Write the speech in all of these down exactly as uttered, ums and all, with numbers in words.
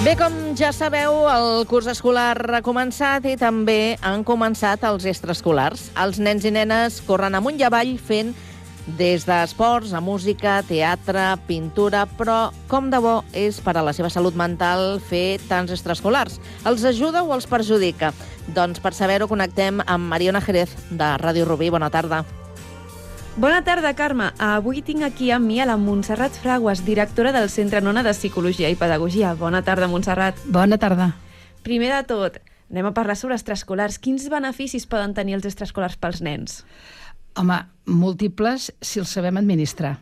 Bé, com ja sabeu, el curs escolar ha començat i també han començat els extraescolars. Els nens i nenes corren amunt i avall fent des d'esports a música, teatre, pintura, però com de bo és per a la seva salut mental fer tants extraescolars? Els ajuda o els perjudica? Doncs per saber-ho connectem amb Mariona Jerez, de Ràdio Rubí. Bona tarda. Bona tarda, Carme. Avui tinc aquí amb mi a la Montserrat Fraguas, directora del Centre Nona de Psicologia i Pedagogia. Bona tarda, Montserrat. Bona tarda. Primer de tot, anem a parlar sobre extraescolars. Quins beneficis poden tenir els extraescolars pels nens? Home, múltiples si els sabem administrar.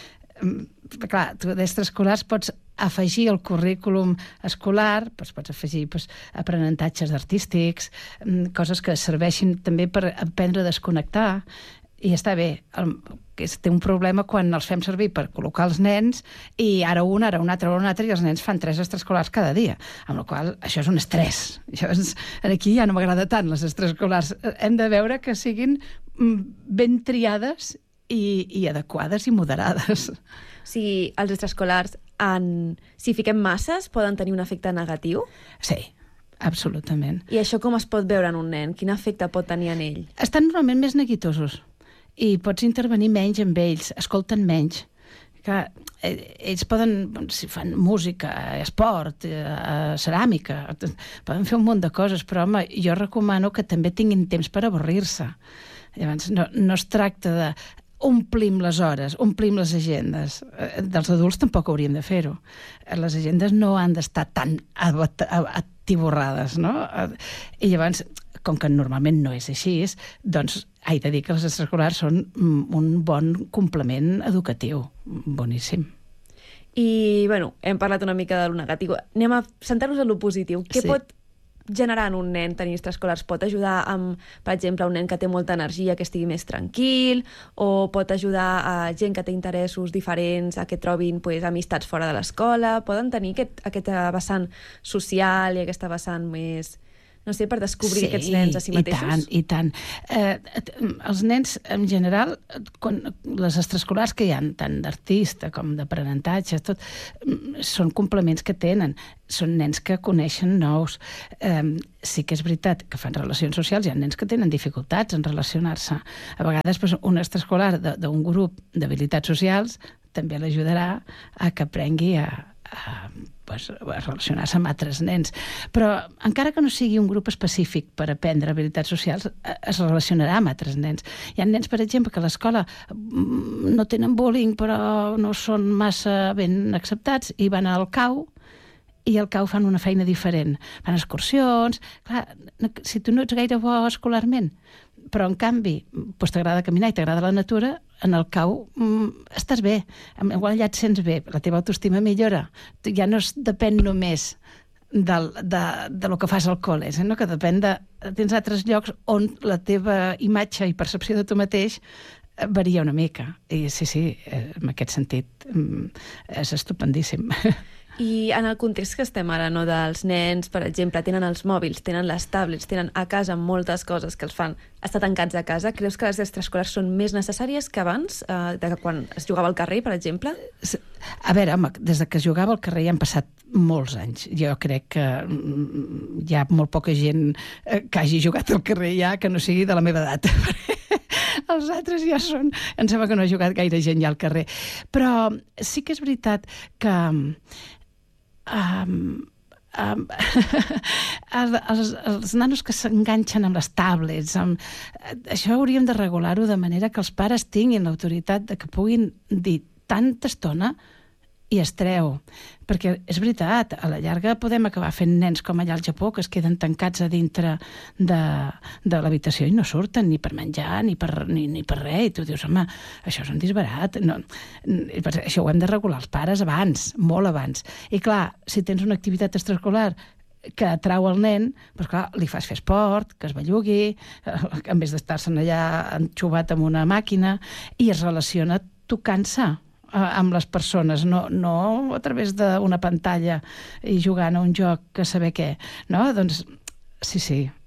Clar, tu d'extraescolars pots afegir al currículum escolar, doncs pots afegir doncs, aprenentatges artístics, coses que serveixin també per aprendre a desconnectar. I està bé, el, que té un problema quan els fem servir per col·locar els nens i ara un, ara un altre, ara un altre, i els nens fan tres extraescolars cada dia, amb la qual cosa això és un estrès. Això és, aquí ja no m'agrada tant, les extraescolars. Hem de veure que siguin ben triades i, i adequades i moderades. O sigui, els extraescolars, en... si fiquem masses, poden tenir un efecte negatiu? Sí, absolutament. I això com es pot veure en un nen? Quin efecte pot tenir en ell? Estan normalment més neguitosos i pots intervenir menys amb ells, escolten menys. Clar, ells poden, si fan música, esport, eh, ceràmica, poden fer un munt de coses, però home, jo recomano que també tinguin temps per avorrir-se. Llavors, no, no es tracta de omplim les hores, omplim les agendes. Dels adults tampoc hauríem de fer-ho. Les agendes no han d'estar tan atiborrades, no? I llavors, com que normalment no és així, doncs he de dir que els extraescolars són un bon complement educatiu. Boníssim. I, bueno, hem parlat una mica de lo negatiu. Anem a centrar-nos en lo positiu. Què sí. pot generar en un nen tenir extraescolars? Pot ajudar amb, per exemple, un nen que té molta energia que estigui més tranquil, o pot ajudar a gent que té interessos diferents a que trobin pues, amistats fora de l'escola? Poden tenir aquest, aquesta vessant social i aquesta vessant més... no sé, per descobrir sí, aquests nens a si mateixos? Sí, i tant, i tant. Eh, els nens, en general, quan, les extraescolars que hi ha, tant d'artista com d'aprenentatge, tot, són complements que tenen. Són nens que coneixen nous. Eh, sí que és veritat que fan relacions socials, hi ha nens que tenen dificultats en relacionar-se. A vegades, doncs, un extraescolar d'un grup d'habilitats socials també l'ajudarà a que aprengui a a, pues, a relacionar-se amb altres nens. Però encara que no sigui un grup específic per aprendre habilitats socials, es relacionarà amb altres nens. Hi ha nens, per exemple, que a l'escola no tenen bullying però no són massa ben acceptats i van al cau i al cau fan una feina diferent. Fan excursions... Clar, si tu no ets gaire bo escolarment, però en canvi doncs t'agrada caminar i t'agrada la natura, en el cau mm, estàs bé, igual ja et sents bé, la teva autoestima millora, ja no es depèn només del, de, de lo que fas al col·le, sinó que depèn de... Tens altres llocs on la teva imatge i percepció de tu mateix varia una mica. I sí, sí, en aquest sentit és estupendíssim. I en el context que estem ara, no, dels nens, per exemple, tenen els mòbils, tenen les tablets, tenen a casa moltes coses que els fan estar tancats a casa, creus que les extraescolars són més necessàries que abans, eh, de quan es jugava al carrer, per exemple? A veure, home, des de que es jugava al carrer ja han passat molts anys. Jo crec que hi ha molt poca gent que hagi jugat al carrer ja que no sigui de la meva edat. Els altres ja són... Em sembla que no ha jugat gaire gent ja al carrer. Però sí que és veritat que... Um, um, els, els nanos que s'enganxen amb les tablets, amb... això hauríem de regular-ho de manera que els pares tinguin l'autoritat de que puguin dir tanta estona i es treu. Perquè és veritat, a la llarga podem acabar fent nens com allà al Japó, que es queden tancats a dintre de, de l'habitació i no surten ni per menjar ni per, ni, ni per res. I tu dius, home, això és un disbarat. No, això ho hem de regular els pares abans, molt abans. I clar, si tens una activitat extraescolar que atrau el nen, doncs clar, li fas fer esport, que es bellugui, en vez d'estar-se'n allà enxuvat amb una màquina, i es relaciona tocant-se amb les persones, no, no a través d'una pantalla i jugant a un joc que saber què, no? Doncs sí, sí,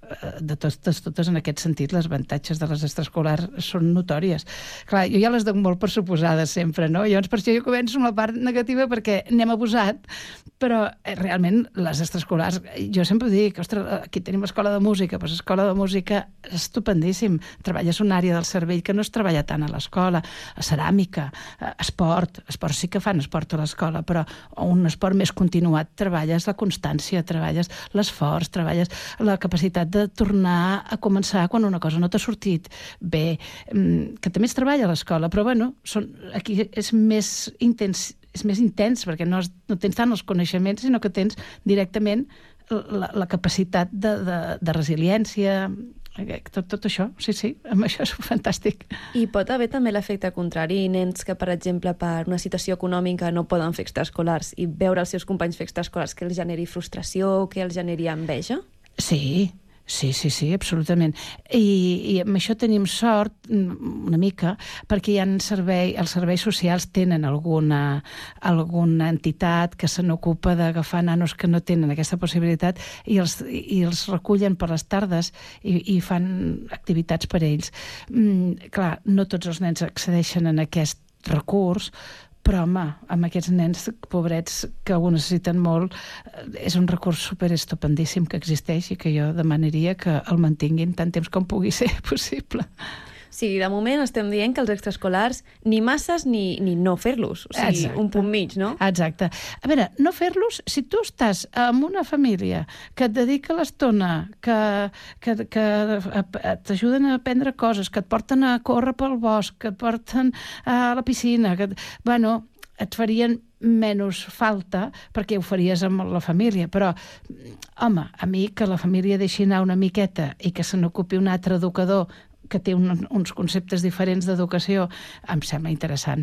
de totes, totes en aquest sentit, les avantatges de les extraescolars són notòries. Clar, jo ja les dono molt per suposades sempre, no? Llavors, per això jo començo amb la part negativa perquè n'hem abusat, però eh, realment les extraescolars, jo sempre dic, ostres, aquí tenim l'escola de música, doncs l'escola de música és estupendíssim, treballes una àrea del cervell que no es treballa tant a l'escola, a ceràmica, a esport, esport sí que fan esport a l'escola, però un esport més continuat, treballes la constància, treballes l'esforç, treballes la capacitat de tornar a començar quan una cosa no t'ha sortit bé, que també es treballa a l'escola, però bueno, són, aquí és més intens, és més intens perquè no, es, no tens tant els coneixements, sinó que tens directament la, la capacitat de, de, de resiliència, tot, tot això, sí, sí, amb això és fantàstic. I pot haver també l'efecte contrari, nens que, per exemple, per una situació econòmica no poden fer extraescolars i veure els seus companys fer extraescolars que els generi frustració, que els generi enveja? Sí, sí, sí, sí, absolutament. I, i amb això tenim sort, una mica, perquè hi ha servei, els serveis socials tenen alguna, alguna entitat que se n'ocupa d'agafar nanos que no tenen aquesta possibilitat i els, i els recullen per les tardes i, i fan activitats per a ells. Mm, clar, no tots els nens accedeixen a aquest recurs, però, home, amb aquests nens pobrets que ho necessiten molt, és un recurs superestupendíssim que existeix i que jo demanaria que el mantinguin tant temps com pugui ser possible. Sí, de moment estem dient que els extraescolars ni masses ni, ni no fer-los, o sigui, exacte, un punt mig, no? Exacte. A veure, no fer-los, si tu estàs en una família que et dedica l'estona, que, que, que t'ajuden a aprendre coses, que et porten a córrer pel bosc, que et porten a la piscina, que, bueno, et farien menys falta perquè ho faries amb la família, però home, a mi que la família deixi anar una miqueta i que se n'ocupi un altre educador que té un, uns conceptes diferents d'educació, em sembla interessant.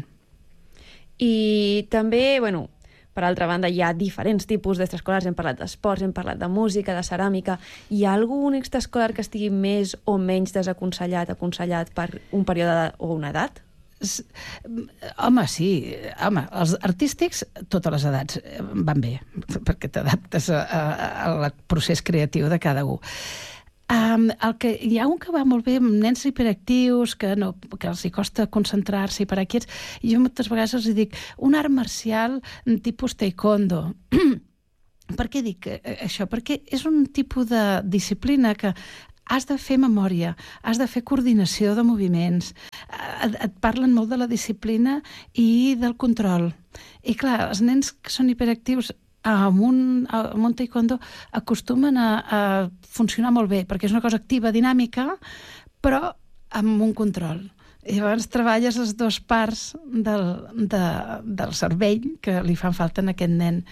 I també, bueno, per altra banda, hi ha diferents tipus d'extraescolars. Hem parlat d'esports, hem parlat de música, de ceràmica. Hi ha algun extraescolar que estigui més o menys desaconsellat, aconsellat per un període o una edat? Home, sí. Home, els artístics, totes les edats van bé, perquè t'adaptes al procés creatiu de cada un. Um, el que, hi ha un que va molt bé amb nens hiperactius, que, no, que els hi costa concentrar-se i per aquests, i jo moltes vegades els dic un art marcial tipus taekwondo. Per què dic això? Perquè és un tipus de disciplina que has de fer memòria, has de fer coordinació de moviments, et, et parlen molt de la disciplina i del control. I clar, els nens que són hiperactius amb un, amb un taekwondo acostumen a, a funcionar molt bé, perquè és una cosa activa, dinàmica, però amb un control. I llavors treballes les dues parts del, de, del cervell que li fan falta a aquest nen.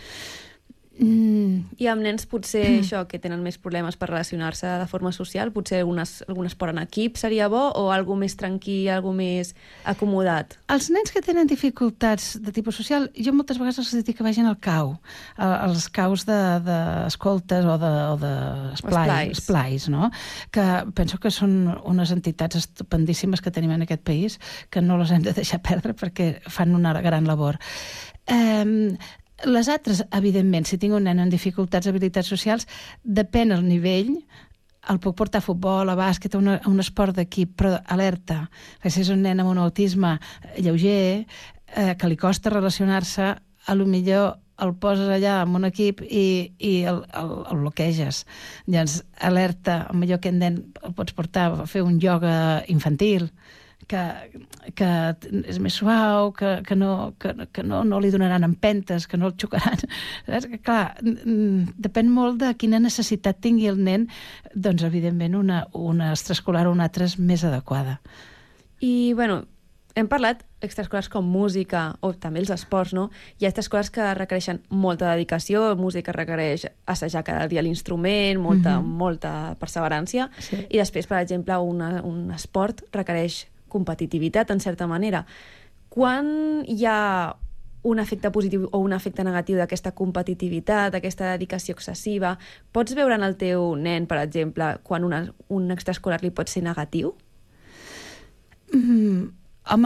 Mm. I amb nens potser mm. això, que tenen més problemes per relacionar-se de forma social, potser algunes, algun esport en equip seria bo o algo més tranquil, algo més acomodat? Els nens que tenen dificultats de tipus social, jo moltes vegades els dic que vagin al cau, als caus d'escoltes de, o de, o de esplais, esplais, no? Que penso que són unes entitats estupendíssimes que tenim en aquest país, que no les hem de deixar perdre perquè fan una gran labor. Eh, Les altres, evidentment, si tinc un nen amb dificultats, habilitats socials, depèn el nivell, el puc portar a futbol, a bàsquet, a, una, a un esport d'equip, però alerta, perquè si és un nen amb un autisme lleuger, eh, que li costa relacionar-se, a lo millor el poses allà en un equip i, i el, el, el bloqueges. Llavors, alerta, millor aquest nen el pots portar a fer un ioga infantil, que, que és més suau, que, que, no, que, que no, no li donaran empentes, que no el xocaran. Saps? Que, clar, depèn molt de quina necessitat tingui el nen, doncs, evidentment, una, una extraescolar o una altra és més adequada. I, bueno, hem parlat extraescolars com música o també els esports, no? Hi ha extraescolars que requereixen molta dedicació, música requereix assajar cada dia l'instrument, molta, mm-hmm. molta perseverància, sí. I després, per exemple, una, un esport requereix competitivitat, en certa manera. Quan hi ha un efecte positiu o un efecte negatiu d'aquesta competitivitat, d'aquesta dedicació excessiva, pots veure en el teu nen, per exemple, quan una, un extraescolar li pot ser negatiu? Mm, home,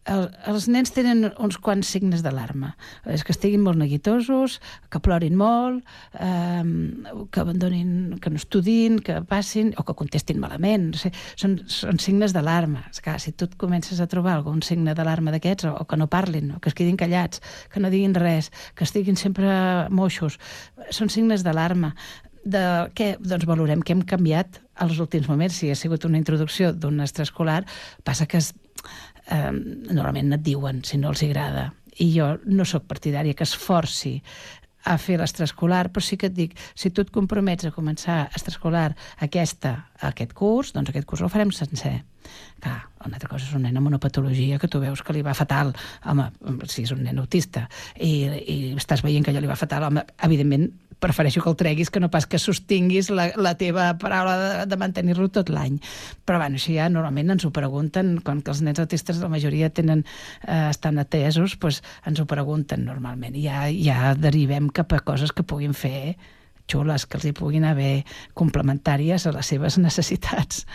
el, els nens tenen uns quants signes d'alarma. És que estiguin molt neguitosos, que plorin molt, eh, que abandonin, que no estudin, que passin, o que contestin malament. No sé, són, són signes d'alarma. Esclar, si tu et comences a trobar algun signe d'alarma d'aquests, o, o que no parlin, o que es quedin callats, que no diguin res, que estiguin sempre moixos, són signes d'alarma. De què? Doncs valorem què hem canviat als últims moments. Si ha sigut una introducció d'un extraescolar, passa que es, eh, normalment et diuen si no els agrada. I jo no sóc partidària que es forci a fer l'extraescolar, però sí que et dic, si tu et compromets a començar extraescolar aquesta, aquest curs, doncs aquest curs el farem sencer. Clar, una altra cosa és un nen amb una patologia que tu veus que li va fatal. Home, si és un nen autista i, i estàs veient que allò li va fatal, home, evidentment prefereixo que el treguis que no pas que sostinguis la, la teva paraula de, de mantenir-lo tot l'any. Però bueno, això ja normalment ens ho pregunten, quan que els nens autistes la majoria tenen, eh, estan atesos, doncs ens ho pregunten normalment. I ja, ja derivem cap a coses que puguin fer xules, que els hi puguin haver complementàries a les seves necessitats.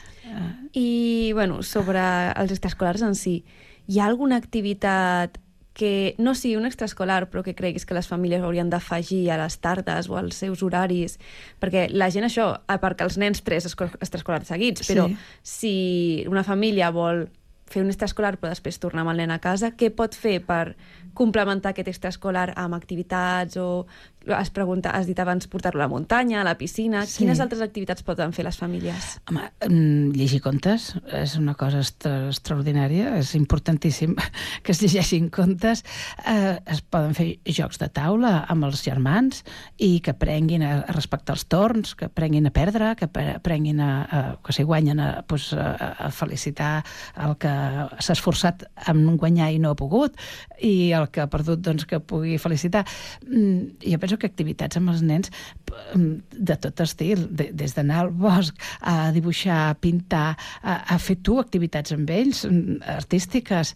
I, bueno, sobre els extraescolars en si, hi ha alguna activitat que no sigui un extraescolar, però que creguis que les famílies haurien d'afegir a les tardes o als seus horaris? Perquè la gent això, a part que els nens tres extraescolars seguits, però sí. Si una família vol fer un extraescolar però després tornar amb el nen a casa, què pot fer per complementar aquest extraescolar amb activitats o has, preguntat, has dit abans portar-lo a la muntanya, a la piscina, sí. Quines altres activitats poden fer les famílies? Home, llegir contes és una cosa extra, extraordinària, és importantíssim que es llegeixin contes, eh, es poden fer jocs de taula amb els germans i que aprenguin a, a respectar els torns, que aprenguin a perdre, que aprenguin a, a que si guanyen a, pues, a, a felicitar el que s'ha esforçat en guanyar i no ha pogut, i el que ha perdut doncs que pugui felicitar. Jo penso que activitats amb els nens de tot estil, de, des d'anar al bosc a dibuixar, a pintar, a, a fer tu activitats amb ells, artístiques,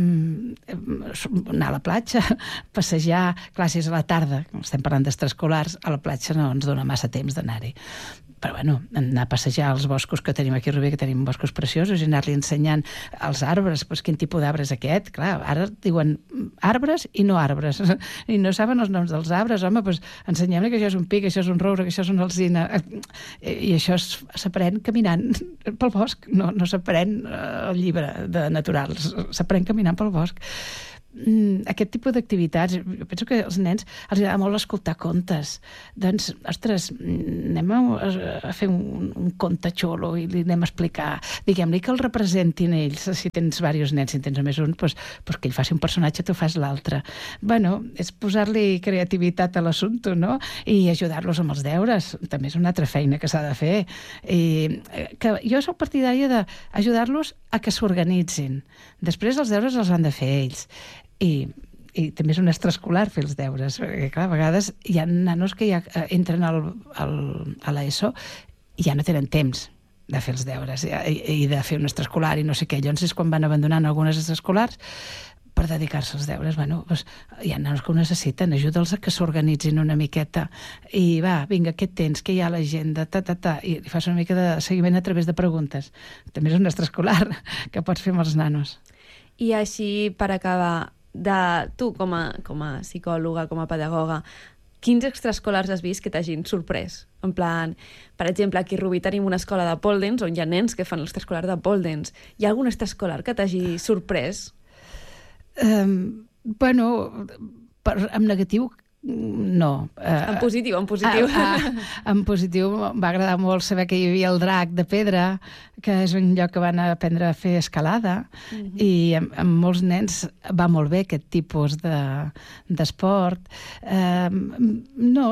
anar a la platja, passejar, classes a la tarda, estem parlant d'extraescolars, a la platja no ens dona massa temps d'anar-hi. Però bueno, anar a passejar als boscos que tenim aquí a Rubí, que tenim boscos preciosos, i anar-li ensenyant els arbres, doncs quin tipus d'arbre és aquest. Clar, ara diuen arbres i no arbres, i no saben els noms dels arbres. Home, doncs ensenyem-li que això és un pi, que això és un roure, que això és una alzina. I això s'aprèn caminant pel bosc, no, no s'aprèn el llibre de naturals, s'aprèn caminant pel bosc. Aquest tipus d'activitats, jo penso que als nens els agrada molt escoltar contes. Doncs, ostres, anem a, a fer un, un conte xulo i li anem a explicar. Diguem-li que el representin ells. Si tens diversos nens, si tens només un, doncs, doncs que ell faci un personatge, tu fas l'altre. Bueno, és posar-li creativitat a l'assumpte, no? I ajudar-los amb els deures. També és una altra feina que s'ha de fer. I que jo soc partidària d'ajudar-los a que s'organitzin. Després els deures els han de fer ells. I, i també és un extraescolar fer els deures, perquè clar, a vegades hi ha nanos que ja entren al, al, a l'ESO i ja no tenen temps de fer els deures i, i de fer un extraescolar i no sé què. Llavors és quan van abandonant algunes extraescolars per dedicar-se als deures. Bueno, doncs, hi ha nanos que ho necessiten, ajuda'ls a que s'organitzin una miqueta i va, vinga, què tens, què hi ha a l'agenda, ta, ta, ta, i fas una mica de seguiment a través de preguntes. També és un extraescolar que pots fer amb els nanos. I així, per acabar, de tu com a, com a psicòloga, com a pedagoga, quins extraescolars has vist que t'hagin sorprès? En plan, per exemple, aquí a Rubí tenim una escola de pole dance on hi ha nens que fan l'extraescolar de pole dance. Hi ha algun extraescolar que t'hagi sorprès? Um, bueno, per, en negatiu, no. En positiu, en positiu. Ah, ah, en positiu va agradar molt saber que hi havia el Drac de Pedra, que és un lloc que van aprendre a fer escalada, uh-huh. I amb, amb molts nens va molt bé aquest tipus de, d'esport. Uh, no,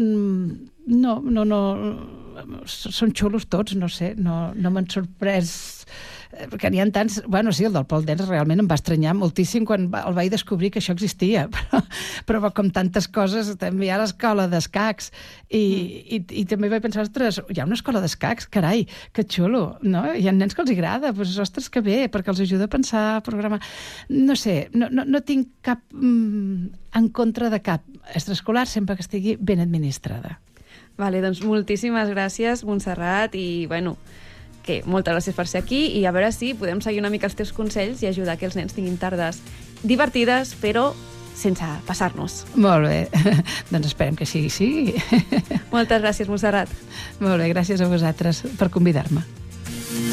no, no, no, són xulos tots, no sé, no, no m'han sorprès perquè n'hi ha tants... Bueno, sí, el del pole dance realment em va estranyar moltíssim quan el vaig descobrir que això existia, però, però com tantes coses, també hi ha l'escola d'escacs i, mm. i, i també vaig pensar, ostres, hi ha una escola d'escacs, carai, que xulo, no? Hi ha nens que els agrada, doncs, ostres, que bé, perquè els ajuda a pensar, a programar... No sé, no, no, no tinc cap mm, en contra de cap extraescolar sempre que estigui ben administrada. Vale, doncs moltíssimes gràcies, Montserrat, i bueno... que moltes gràcies per ser aquí i a veure si podem seguir una mica els teus consells i ajudar que els nens tinguin tardes divertides, però sense passar-nos. Molt bé, doncs esperem que sigui així. Moltes gràcies, Montserrat. Molt bé, gràcies a vosaltres per convidar-me.